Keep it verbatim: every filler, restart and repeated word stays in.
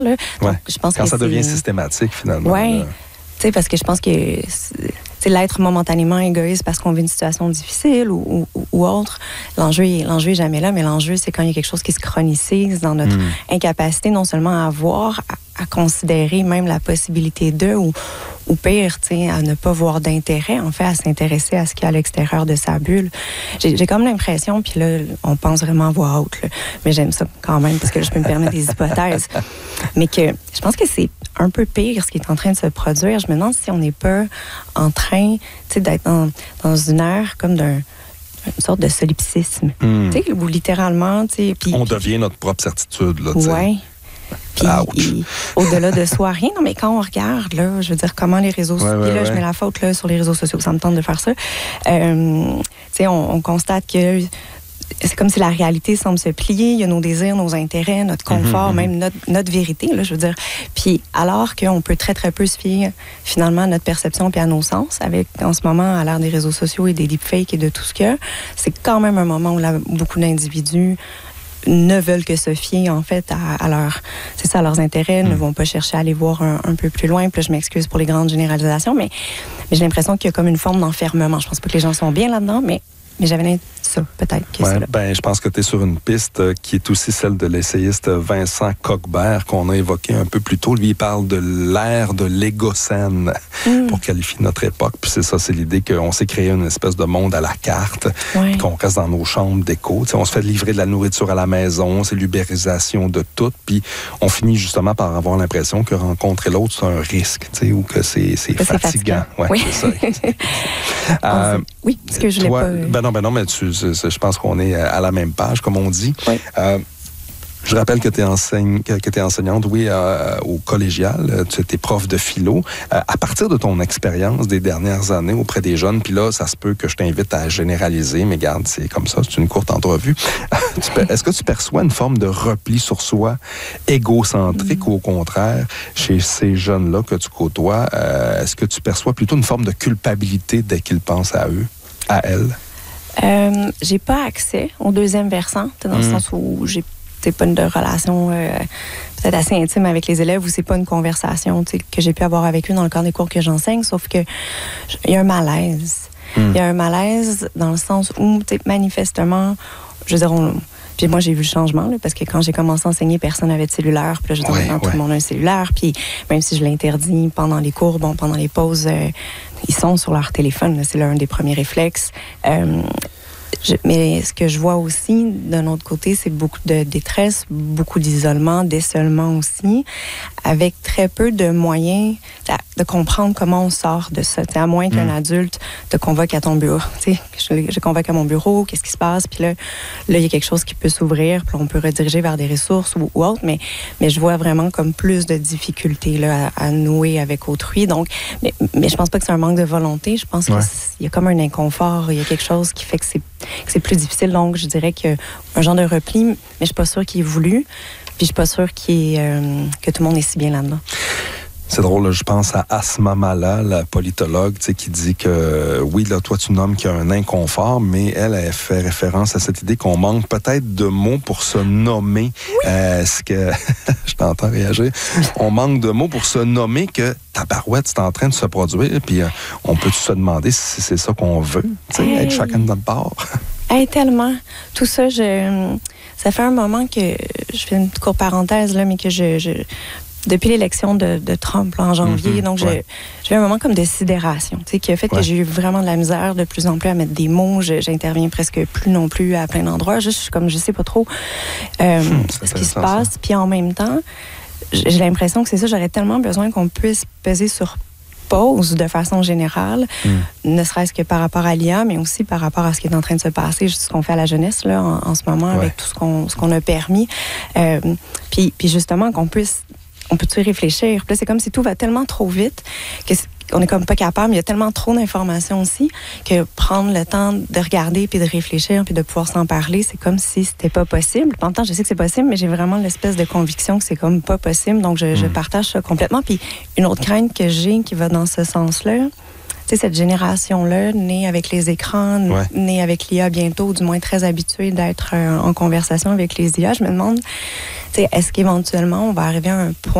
Là. Donc, ouais. je pense Quand que ça c'est... devient systématique, finalement. Oui, tu sais, parce que je pense que c'est l'être momentanément égoïste parce qu'on vit une situation difficile ou, ou, ou autre. L'enjeu, l'enjeu est jamais là, mais l'enjeu, c'est quand il y a quelque chose qui se chronicise dans notre mmh. incapacité non seulement à voir, à, à considérer même la possibilité d'eux ou, ou pire, tu sais, à ne pas voir d'intérêt, en fait, à s'intéresser à ce qu'il y a à l'extérieur de sa bulle. J'ai, j'ai comme l'impression, puis là, on pense vraiment à voix haute, là, mais j'aime ça quand même parce que je peux me permettre des hypothèses, mais que je pense que c'est un peu pire ce qui est en train de se produire. Je me demande si on n'est pas en train, tu sais, d'être dans, dans une ère comme d'un une sorte de solipsisme. Mm. Tu sais, où littéralement, tu sais... Puis, on puis, devient notre propre certitude, là, tu sais. Oui. Puis, au-delà de soi, rien. Non, mais quand on regarde, là, je veux dire, comment les réseaux sociaux... Ouais, ouais, là, ouais. je mets la faute là, sur les réseaux sociaux, ça me tente de faire ça. Euh, tu sais, on, on constate que c'est comme si la réalité semble se plier. Il y a nos désirs, nos intérêts, notre confort, mm-hmm. même notre, notre vérité, là, je veux dire. Puis alors qu'on peut très, très peu se fier finalement à notre perception puis à nos sens, avec en ce moment, à l'ère des réseaux sociaux et des deepfakes et de tout ce qu'il y a, c'est quand même un moment où là, beaucoup d'individus ne veulent que se fier, en fait, à, à, leur, c'est ça, à leurs intérêts, mm. ne vont pas chercher à aller voir un, un peu plus loin. Puis là, je m'excuse pour les grandes généralisations, mais, mais j'ai l'impression qu'il y a comme une forme d'enfermement. Je pense pas que les gens sont bien là-dedans, mais Mais j'avais ça, peut-être. Que ouais, c'est là. Ben, je pense que tu es sur une piste qui est aussi celle de l'essayiste Vincent Coquebert, qu'on a évoqué un peu plus tôt. Lui, il parle de l'ère de l'égocène mm. pour qualifier notre époque. Puis c'est ça, c'est l'idée qu'on s'est créé une espèce de monde à la carte, ouais. qu'on reste dans nos chambres d'écho. T'sais, on se fait livrer de la nourriture à la maison, c'est l'ubérisation de tout. Puis on finit justement par avoir l'impression que rencontrer l'autre, c'est un risque, ou que c'est, c'est que fatigant. C'est ouais, oui. c'est ça. euh, oui, parce que je l'ai toi, pas... Ben non, ben non, mais tu, je pense qu'on est à la même page, comme on dit. Oui. Euh, je rappelle que tu es enseigne, que, que tu es enseignante, oui, euh, au collégial. Tu étais prof de philo. Euh, à partir de ton expérience des dernières années auprès des jeunes, puis là, ça se peut que je t'invite à généraliser, mais garde, c'est comme ça, c'est une courte entrevue. Est-ce que tu perçois une forme de repli sur soi, égocentrique, mmh. ou au contraire, chez ces jeunes-là que tu côtoies, euh, est-ce que tu perçois plutôt une forme de culpabilité dès qu'ils pensent à eux, à elles? Euh, j'ai pas accès au deuxième versant, dans mmh. le sens où j'ai c'est pas une de relation euh, peut-être assez intime avec les élèves ou c'est pas une conversation que j'ai pu avoir avec eux dans le cadre des cours que j'enseigne, sauf que il y a un malaise. Il mm. y a un malaise dans le sens où, manifestement, je veux dire, on, puis moi, j'ai vu le changement, là, parce que quand j'ai commencé à enseigner, personne n'avait de cellulaire. Puis là, je dis, ouais, tout ouais. le monde a un cellulaire. Puis même si je l'interdis pendant les cours, bon, pendant les pauses, euh, ils sont sur leur téléphone. Là, c'est l'un des premiers réflexes. Euh, Je, mais ce que je vois aussi, d'un autre côté, c'est beaucoup de détresse, beaucoup d'isolement, d'essolement aussi, avec très peu de moyens de comprendre comment on sort de ça. T'sais, à moins qu'un mmh. adulte te convoque à ton bureau. Je, je convoque à mon bureau, qu'est-ce qui se passe? Puis là, là, il y a quelque chose qui peut s'ouvrir, puis on peut rediriger vers des ressources ou, ou autres, mais, mais je vois vraiment comme plus de difficultés là, à, à nouer avec autrui. Donc, mais, mais je pense pas que c'est un manque de volonté. Je pense ouais. qu'il y a comme un inconfort, il y a quelque chose qui fait que c'est que c'est plus difficile. Donc, je dirais qu'un genre de repli, mais je suis pas sûre qu'il est voulu. Puis, je suis pas sûre qu'il est, euh, que tout le monde est si bien là-dedans. C'est drôle, là, je pense à Asma Mala, la politologue, tu sais, qui dit que, oui, là, toi, tu nommes qu'il y a un inconfort, mais elle, elle fait référence à cette idée qu'on manque peut-être de mots pour se nommer oui. euh, ce que... je t'entends réagir. On manque de mots pour se nommer que ta barouette, c'est en train de se produire, puis euh, on peut se demander si c'est ça qu'on veut, tu sais, hey. être chacun de notre part. Hey, tellement. Tout ça, je... ça fait un moment que... Je fais une courte parenthèse, là, mais que je... je... Depuis l'élection de, de Trump là, en janvier, mm-hmm, donc ouais. j'ai eu un moment comme de sidération, tu sais, qui a fait ouais. que j'ai eu vraiment de la misère de plus en plus à mettre des mots. Je, j'interviens presque plus non plus à plein d'endroits. Juste, je suis comme, je sais pas trop euh, hum, ce qui se passe. Puis en même temps, j'ai l'impression que c'est ça, j'aurais tellement besoin qu'on puisse peser sur pause de façon générale, mm. ne serait-ce que par rapport à l'I A, mais aussi par rapport à ce qui est en train de se passer, juste ce qu'on fait à la jeunesse là, en, en ce moment, ouais. avec tout ce qu'on, ce qu'on a permis. Euh, puis, puis justement, qu'on puisse on peut-tu réfléchir? Puis là, c'est comme si tout va tellement trop vite que on est comme pas capable. Il y a tellement trop d'informations aussi que prendre le temps de regarder puis de réfléchir puis de pouvoir s'en parler, c'est comme si c'était pas possible. En même temps, je sais que c'est possible, mais j'ai vraiment l'espèce de conviction que c'est comme pas possible. Donc, je, mmh. je partage ça complètement. Puis une autre crainte que j'ai qui va dans ce sens-là, sais, cette génération-là, née avec les écrans, Ouais. née avec l'I A bientôt, du moins très habituée d'être euh, en conversation avec les I A, je me demande, tu sais, est-ce qu'éventuellement, on va arriver à un point